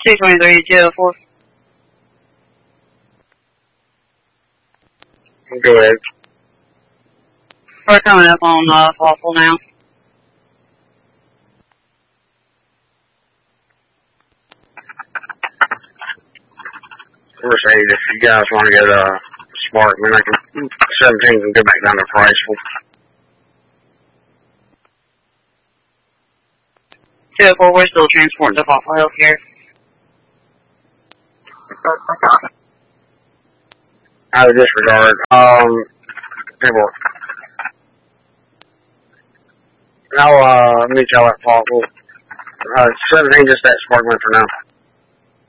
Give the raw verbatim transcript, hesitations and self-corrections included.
two twenty-three, two oh four. Go ahead. We're coming up on uh, Fawful now. We're saying if you guys want to get a uh, Smart, I mean, I can, seventeen can go back down to Priceville. two oh four, we're still transporting to Fawful Healthcare. Out of disregard, um, paperwork. I'll, uh, meet y'all at Fawful. Uh, seventeen, just that Sparkman for now.